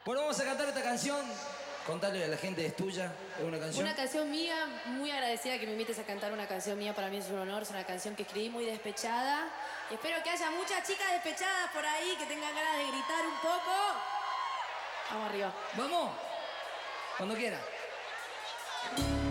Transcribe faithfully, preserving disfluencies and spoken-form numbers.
Bueno, vamos a cantar esta canción. Contarle a la gente, es tuya, es una canción. Una canción mía, muy agradecida que me invites a cantar una canción mía, para mí es un honor, es una canción que escribí muy despechada. Y espero que haya muchas chicas despechadas por ahí que tengan ganas de gritar un poco. Vamos arriba. Vamos, cuando quiera.